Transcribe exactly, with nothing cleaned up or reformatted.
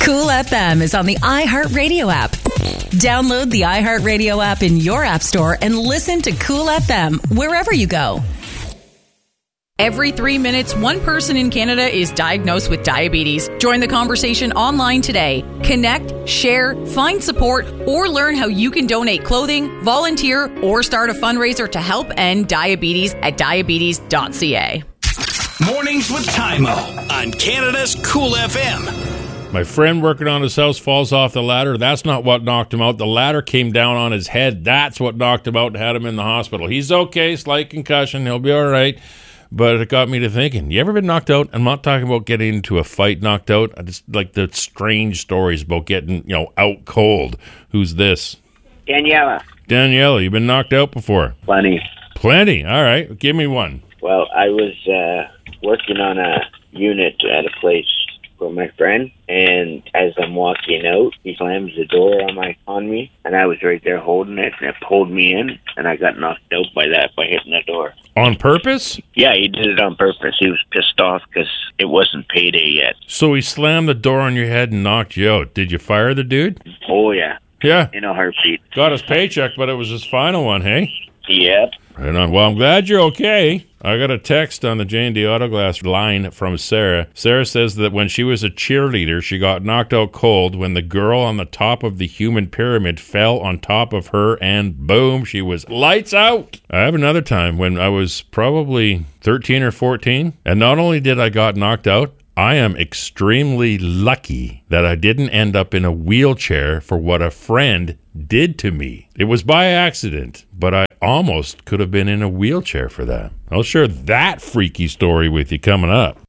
Cool F M is on the iHeartRadio app. Download the iHeartRadio app in your app store and listen to Cool F M wherever you go. Every three minutes, one person in Canada is diagnosed with diabetes. Join the conversation online today. Connect, share, find support, or learn how you can donate clothing, volunteer, or start a fundraiser to help end diabetes at diabetes dot c a. Mornings with Tymo on Canada's Cool F M. My friend working on his house falls off the ladder. That's not what knocked him out. The ladder came down on his head. That's what knocked him out and had him in the hospital. He's okay, slight concussion. He'll be all right. But it got me to thinking, you ever been knocked out? I'm not talking about getting into a fight knocked out. I just like the strange stories about getting, you know, out cold. Who's this? Daniela. Daniela, you been knocked out before? Plenty. Plenty? All right. Give me one. Well, I was uh, working on a unit at a place for my friend, and as I'm walking out, he slams the door on my on me, and I was right there holding it, and it pulled me in, and I got knocked out by that, by hitting the door. On purpose? Yeah, he did it on purpose. He was pissed off because it wasn't payday yet. So he slammed the door on your head and knocked you out. Did you fire the dude? Oh, yeah. Yeah. In a heartbeat. Got his paycheck, but it was his final one, hey? Yep. Right on. Well, I'm glad you're okay. I got a text on the J and D Autoglass line from Sarah. Sarah says that when she was a cheerleader, she got knocked out cold when the girl on the top of the human pyramid fell on top of her, and boom, she was lights out. I have another time when I was probably thirteen or fourteen, and not only did I got knocked out, I am extremely lucky that I didn't end up in a wheelchair for what a friend did to me. It was by accident, but I almost could have been in a wheelchair for that. I'll share that freaky story with you coming up.